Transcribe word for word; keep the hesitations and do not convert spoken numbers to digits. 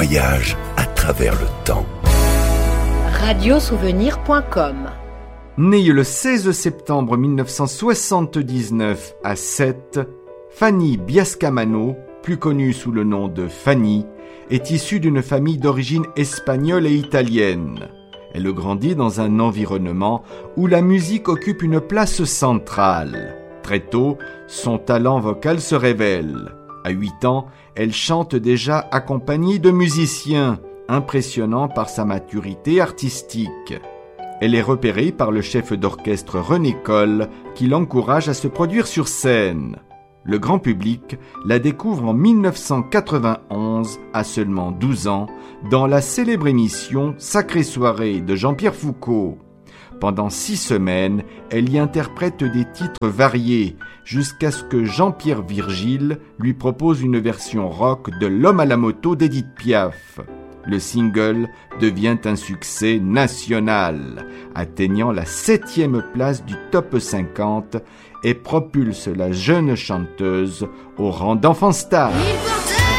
voyage à travers le temps. radiosouvenir point com. Née le seize septembre mille neuf cent soixante-dix-neuf à Sète, Fanny Biascamano, plus connue sous le nom de Fanny, est issue d'une famille d'origine espagnole et italienne. Elle grandit dans un environnement où la musique occupe une place centrale. Très tôt, son talent vocal se révèle. À huit ans, elle chante déjà accompagnée de musiciens, impressionnant par sa maturité artistique. Elle est repérée par le chef d'orchestre René Coll, qui l'encourage à se produire sur scène. Le grand public la découvre en mille neuf cent quatre-vingt-onze, à seulement douze ans, dans la célèbre émission Sacrée soirée de Jean-Pierre Foucault. Pendant six semaines, elle y interprète des titres variés, jusqu'à ce que Jean-Pierre Virgile lui propose une version rock de L'Homme à la moto d'Édith Piaf. Le single devient un succès national, atteignant la septième place du top cinquante et propulse la jeune chanteuse au rang d'enfant star.